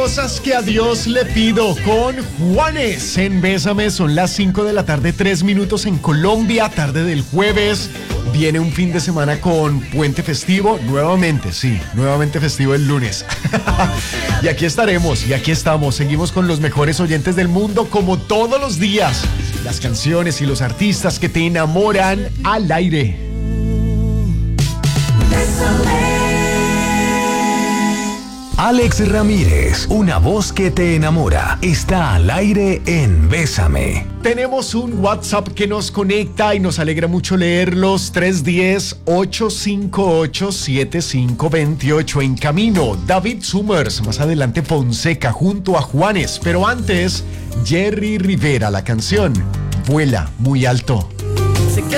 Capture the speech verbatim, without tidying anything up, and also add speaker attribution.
Speaker 1: cosas que a Dios le pido con Juanes en Bésame. Son las cinco de la tarde, tres minutos en Colombia, tarde del jueves. Viene un fin de semana con puente festivo, nuevamente, sí, nuevamente festivo el lunes. Y aquí estaremos, y aquí estamos, seguimos con los mejores oyentes del mundo como todos los días. Las canciones y los artistas que te enamoran al aire.
Speaker 2: Alex Ramírez, una voz que te enamora, está al aire en Bésame.
Speaker 1: Tenemos un WhatsApp que nos conecta y nos alegra mucho leerlos. tres uno cero, ocho cinco ocho, siete cinco dos ocho. En camino, David Summers, más adelante Fonseca junto a Juanes. Pero antes, Jerry Rivera, la canción Vuela muy alto.